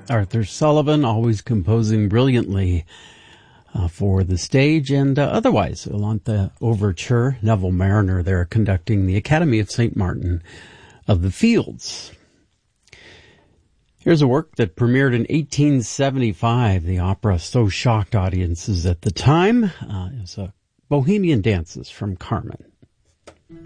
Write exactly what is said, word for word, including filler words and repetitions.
Arthur Sullivan, always composing brilliantly uh, for the stage and uh, otherwise. Along the overture, Neville Marriner there conducting the Academy of Saint Martin of the Fields. Here's a work that premiered in eighteen seventy-five. The opera so shocked audiences at the time. Uh, it was a Bohemian Dances from Carmen.